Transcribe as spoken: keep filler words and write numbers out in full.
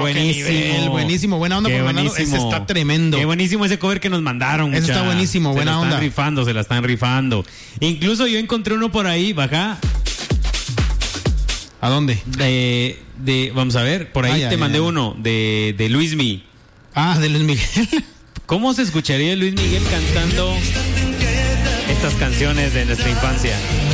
buenísimo, qué nivel, buenísimo, buena onda qué por mandarlo. Ese está tremendo. Qué buenísimo ese cover que nos mandaron. Ese mucha. está buenísimo, buena se la onda. están rifando, se la están rifando. Incluso yo encontré uno por ahí, baja. ¿A dónde? De, de, vamos a ver, por ahí ah, ya, te ya, mandé ya. uno de, de Luismi. Ah, de Luis Miguel. ¿Cómo se escucharía Luis Miguel cantando estas canciones de nuestra infancia?